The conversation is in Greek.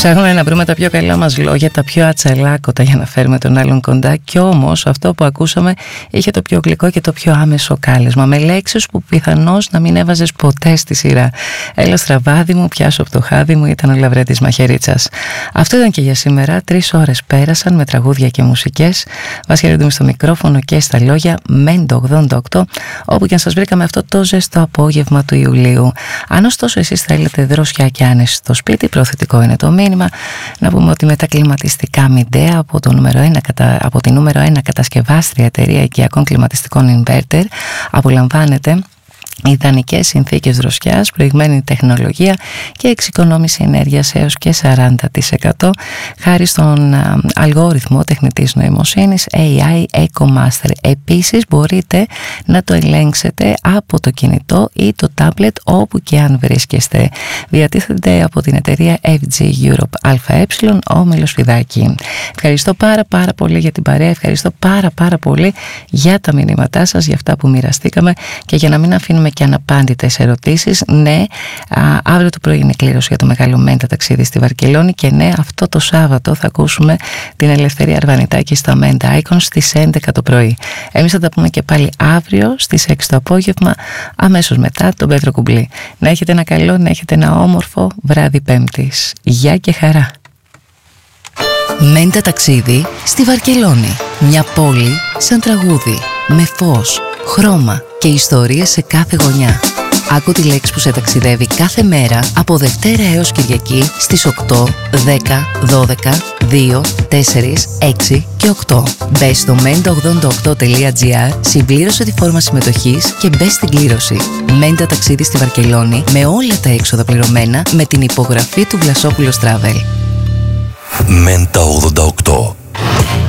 Ψάχνουμε να βρούμε τα πιο καλά μας λόγια, τα πιο ατσαλάκωτα για να φέρουμε τον άλλον κοντά, κι όμως αυτό που ακούσαμε είχε το πιο γλυκό και το πιο άμεσο κάλεσμα, με λέξεις που πιθανώς να μην έβαζες ποτέ στη σειρά. Έλα στραβάδι μου, πιάσω από το χάδι μου, ήταν ο Λαβρέτης Μαχαιρίτσας. Αυτό ήταν και για σήμερα. 3 ώρες πέρασαν με τραγούδια και μουσικές. Μας χαιρετούμε στο μικρόφωνο και στα λόγια Μέντο 88, όπου και αν σας βρήκαμε αυτό το ζεστό απόγευμα του Ιουλίου. Αν ωστόσο εσείς θέλετε δροσιά και άνεση στο σπίτι, προθετικό είναι το μήνυμα. Να πούμε ότι με τα κλιματιστικά Midea από τη νούμερο 1 κατασκευάστρια εταιρεία οικιακών κλιματιστικών Inverter απολαμβάνετε ιδανικές συνθήκες δροσιάς, προηγμένη τεχνολογία και εξοικονόμηση ενέργειας έως και 40% χάρη στον αλγόριθμο τεχνητής νοημοσύνης AI EcoMaster. Επίσης μπορείτε να το ελέγξετε από το κινητό ή το τάμπλετ όπου και αν βρίσκεστε. Διατίθεται από την εταιρεία FG Europe ΑΕ, όμιλος Φιδάκη. Ευχαριστώ πάρα πολύ για την παρέα, ευχαριστώ πάρα πολύ για τα μηνύματά σας, για αυτά που μοιραστήκαμε και για να μην αφήνουμε και αναπάντητες ερωτήσεις. Ναι, αύριο το πρωί είναι κλήρωση για το μεγάλο Μέντα ταξίδι στη Βαρκελόνη και ναι, αυτό το Σάββατο θα ακούσουμε την Ελευθερία Αρβανιτάκη στα Μέντα Icon στις 11 το πρωί. Εμείς θα τα πούμε και πάλι αύριο στις 6 το απόγευμα, αμέσως μετά τον Πέτρο Κουμπλή. Να έχετε ένα καλό, να έχετε ένα όμορφο βράδυ Πέμπτης. Γεια και χαρά. Μέντα ταξίδι στη Βαρκελόνη. Μια πόλη σαν τραγούδι, με φως, χρώμα και ιστορίες σε κάθε γωνιά. Άκου τη λέξη που σε ταξιδεύει κάθε μέρα από Δευτέρα έως Κυριακή στις 8, 10, 12, 2, 4, 6 και 8. Μπες στο menta88.gr, συμπλήρωσε τη φόρμα συμμετοχής και μπες στην κλήρωση. Μέντα ταξίδι στη Βαρκελόνη με όλα τα έξοδα πληρωμένα με την υπογραφή του Βλασόπουλος Travel. Μέντα 88.